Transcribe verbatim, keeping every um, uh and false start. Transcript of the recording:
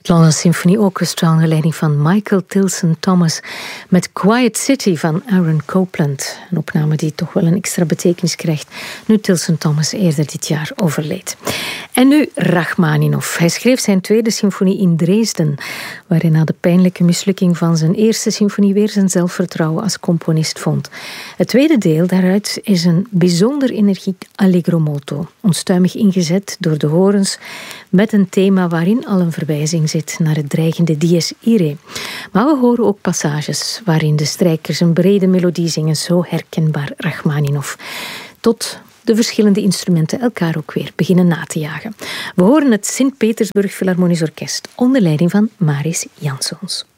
Het London Symphony Orchestra onder leiding van Michael Tilson Thomas met Quiet City van Aaron Copland. Een opname die toch wel een extra betekenis krijgt nu Tilson Thomas eerder dit jaar overleed. En nu Rachmaninov. Hij schreef zijn tweede symfonie in Dresden, waar hij na de pijnlijke mislukking van zijn eerste symfonie weer zijn zelfvertrouwen als componist vond. Het tweede deel daaruit is een bijzonder energiek allegro moto, onstuimig ingezet door de horens, met een thema waarin al een verwijzing zit naar het dreigende dies irae. Maar we horen ook passages waarin de strijkers een brede melodie zingen, zo herkenbaar Rachmaninov. Tot de verschillende instrumenten elkaar ook weer beginnen na te jagen. We horen het Sint-Petersburg Philharmonisch Orkest onder leiding van Maris Jansons.